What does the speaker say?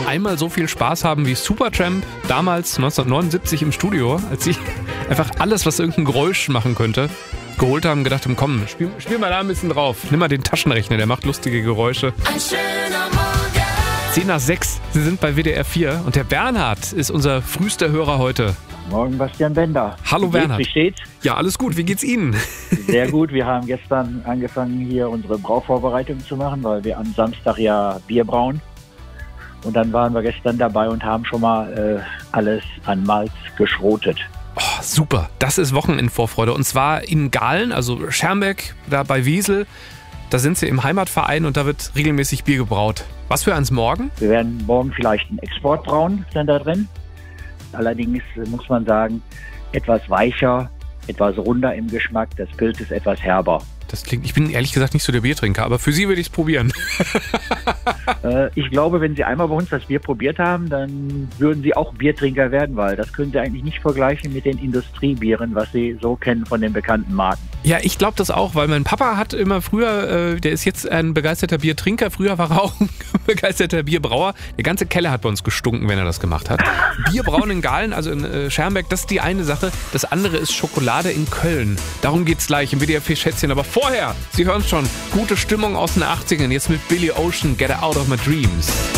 einmal so viel Spaß haben wie Supertramp damals 1979 im Studio, als sie einfach alles, was irgendein Geräusch machen könnte, geholt haben und gedacht haben, komm, spiel mal da ein bisschen drauf. Nimm mal den Taschenrechner, der macht lustige Geräusche. Ein schöner Morgen. 10:06, Sie sind bei WDR 4 und der Bernhard ist unser frühester Hörer heute. Morgen, Bastian Bender. Hallo Bernhard. Wie steht's? Ja, alles gut. Wie geht's Ihnen? Sehr gut. Wir haben gestern angefangen, hier unsere Brauvorbereitung zu machen, weil wir am Samstag ja Bier brauen. Und dann waren wir gestern dabei und haben schon mal alles an Malz geschrotet. Oh, super. Das ist Wochenendvorfreude. Und zwar in Gahlen, also Schermbeck, da bei Wiesel. Da sind Sie im Heimatverein und da wird regelmäßig Bier gebraut. Was für eins morgen? Wir werden morgen vielleicht einen Export brauen, sind da drin. Allerdings muss man sagen, etwas weicher, etwas runder im Geschmack. Das Pilz ist etwas herber. Das klingt, ich bin ehrlich gesagt nicht so der Biertrinker, aber für Sie würde ich es probieren. Ich glaube, wenn Sie einmal bei uns das Bier probiert haben, dann würden Sie auch Biertrinker werden, weil das können Sie eigentlich nicht vergleichen mit den Industriebieren, was Sie so kennen von den bekannten Marken. Ja, ich glaube das auch, weil mein Papa hat immer früher, der ist jetzt ein begeisterter Biertrinker, früher war er auch ein begeisterter Bierbrauer. Der ganze Keller hat bei uns gestunken, wenn er das gemacht hat. Bierbrauen in Gahlen, also in Schermbeck, das ist die eine Sache. Das andere ist Schokolade in Köln. Darum geht's gleich im WDR 4 Schätzchen. Aber vorher, Sie hören schon, gute Stimmung aus den 80ern, jetzt mit Billy Ocean, Get Out of My Dreams.